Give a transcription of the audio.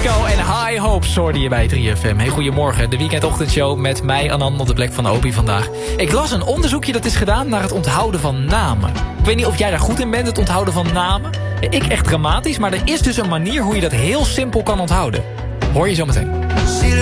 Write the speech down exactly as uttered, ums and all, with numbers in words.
Disco en High Hopes hoorde je bij drie F M. Hey, goedemorgen, de weekendochtendshow met mij, Anand, op de plek van Opie vandaag. Ik las een onderzoekje dat is gedaan naar het onthouden van namen. Ik weet niet of jij daar goed in bent, het onthouden van namen. Ik echt dramatisch, maar er is dus een manier hoe je dat heel simpel kan onthouden. Hoor je zo meteen.